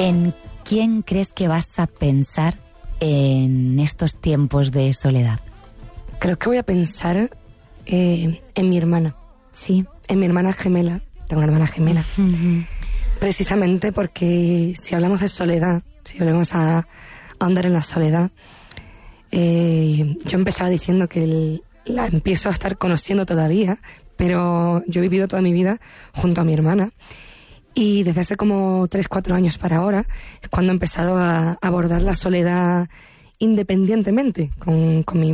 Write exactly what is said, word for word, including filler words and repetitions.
¿En quién crees que vas a pensar en estos tiempos de soledad? Creo que voy a pensar eh, en mi hermana. Sí. En mi hermana gemela. Tengo una hermana gemela. Uh-huh. Precisamente porque si hablamos de soledad, si volvemos a, a ahondar en la soledad, eh, yo empezaba diciendo que el, la empiezo a estar conociendo todavía, pero yo he vivido toda mi vida junto a mi hermana. Y desde hace como tres, cuatro años para ahora es cuando he empezado a abordar la soledad independientemente con, con mi